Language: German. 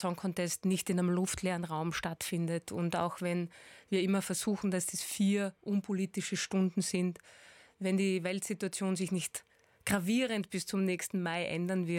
Song Contest nicht in einem luftleeren Raum stattfindet. Und auch wenn wir immer versuchen, dass das 4 unpolitische Stunden sind, wenn die Weltsituation sich nicht gravierend bis zum nächsten Mai ändern wird,